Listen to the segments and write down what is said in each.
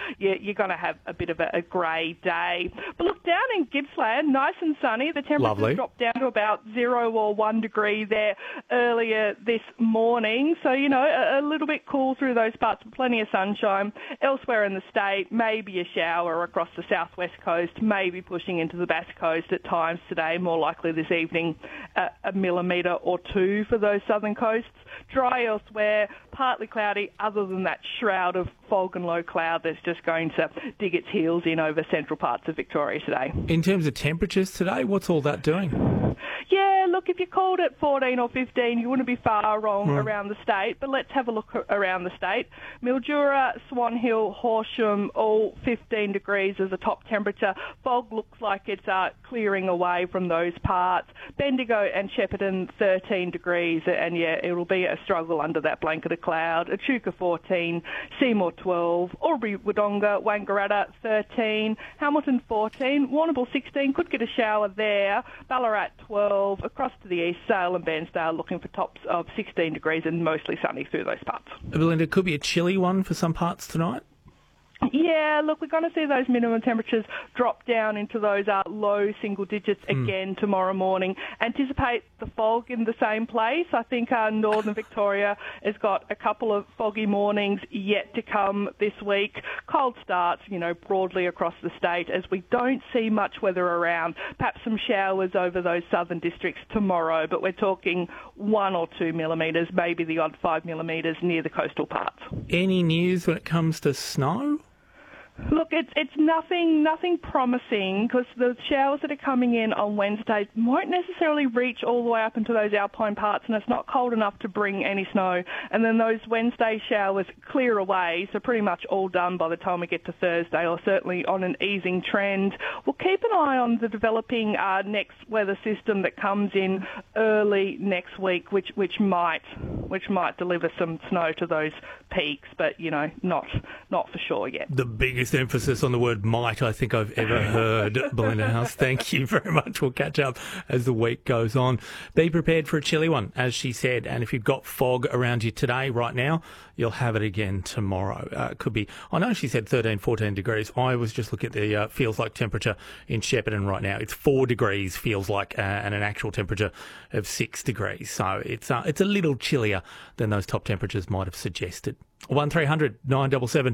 you're going to have a bit of a grey day. But look, down in Gippsland, nice and sunny. The temperatures dropped down to about 0 or 1 degree there earlier this morning. So, a little bit cool through those parts, plenty of sunshine. Elsewhere in the state, maybe a shower across the southwest coast, maybe pushing into the Bass Coast at times today, more likely this evening, a millimetre or two for those southern coasts. Dry elsewhere, partly cloudy, other than that shroud of fog and low cloud that's just going to dig its heels in over central parts of Victoria today. In terms of temperatures today, what's all that doing? Yeah, look, if you called it 14 or 15, you wouldn't be far wrong around the state, but let's have a look around the state. Mildura, Swan Hill, Horsham, all 15 degrees as a top temperature. Fog looks like it's clearing away from those parts. Bendigo and Shepparton, 13 degrees, and it'll be a struggle under that blanket of cloud. Echuca, 14, Seymour, 12, Albury, Wodonga, Wangaratta, 13, Hamilton, 14, Warrnambool, 16, could get a shower there, Ballarat, 12, across to the east, Sale and Bairnsdale looking for tops of 16 degrees and mostly sunny through those parts. Belinda, could be a chilly one for some parts tonight? Yeah, look, we're going to see those minimum temperatures drop down into those low single digits again tomorrow morning. Anticipate the fog in the same place. I think northern Victoria has got a couple of foggy mornings yet to come this week. Cold starts, broadly across the state as we don't see much weather around. Perhaps some showers over those southern districts tomorrow, but we're talking 1 or 2 millimetres, maybe the odd 5 millimetres near the coastal parts. Any news when it comes to snow? Look, it's nothing promising because the showers that are coming in on Wednesday won't necessarily reach all the way up into those alpine parts, and it's not cold enough to bring any snow. And then those Wednesday showers clear away, so pretty much all done by the time we get to Thursday, or certainly on an easing trend. We'll keep an eye on the developing next weather system that comes in early next week, which might deliver some snow to those peaks, but not for sure yet. The biggest emphasis on the word might I think I've ever heard, Belinda House. Thank you very much. We'll catch up as the week goes on. Be prepared for a chilly one, as she said, and if you've got fog around you today, right now, you'll have it again tomorrow. It could be, I know she said 13, 14 degrees. I was just looking at the feels like temperature in Shepparton right now. It's 4 degrees feels like, and an actual temperature of 6 degrees. So it's a little chillier than those top temperatures might have suggested. 1300 977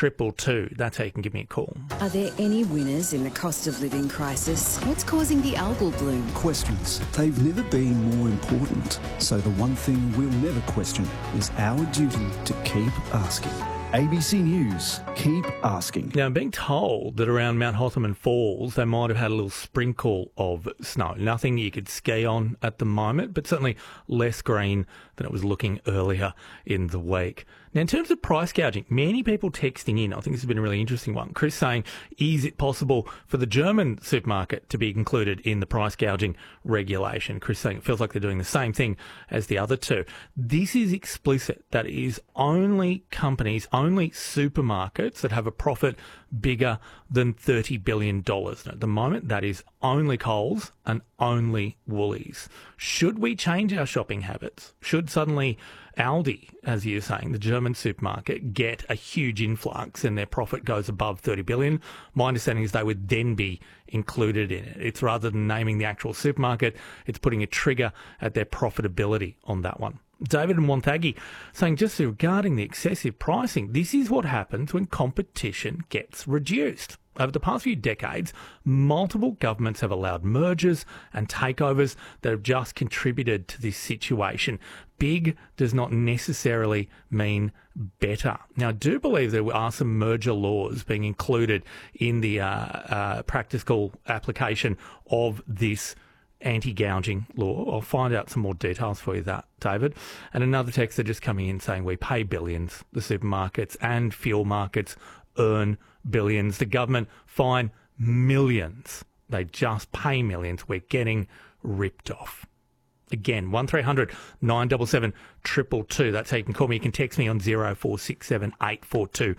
222. That's how you can give me a call. Are there any winners in the cost of living crisis? What's causing the algal bloom? Questions. They've never been more important. So the one thing we'll never question is our duty to keep asking. ABC News, keep asking. Now, I'm being told that around Mount Hotham and Falls, they might have had a little sprinkle of snow. Nothing you could ski on at the moment, but certainly less green than it was looking earlier in the week. Now, in terms of price gouging, many people texting in, I think this has been a really interesting one. Chris saying, is it possible for the German supermarket to be included in the price gouging regulation? Chris saying it feels like they're doing the same thing as the other two. This is explicit. That is only companies, only supermarkets that have a profit bigger than $30 billion. Now, at the moment, that is only Coles and only Woolies. Should we change our shopping habits? Should suddenly Aldi, as you're saying, the German supermarket, get a huge influx and their profit goes above 30 billion? My understanding is they would then be included in it. It's rather than naming the actual supermarket, it's putting a trigger at their profitability on that one. David and Wonthaggi saying, just regarding the excessive pricing, this is what happens when competition gets reduced. Over the past few decades, multiple governments have allowed mergers and takeovers that have just contributed to this situation. Big does not necessarily mean better. Now, I do believe there are some merger laws being included in the practical application of this anti-gouging law. I'll find out some more details for you that, David. And another text just coming in saying we pay billions. The supermarkets and fuel markets earn billions. The government fine millions. They just pay millions. We're getting ripped off. Again, 1300 977 222. That's how you can call me. You can text me on 0467 842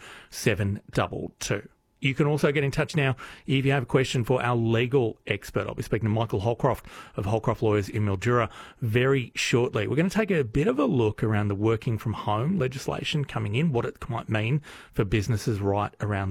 722. You can also get in touch now if you have a question for our legal expert. I'll be speaking to Michael Holcroft of Holcroft Lawyers in Mildura very shortly. We're going to take a bit of a look around the working from home legislation coming in, what it might mean for businesses right around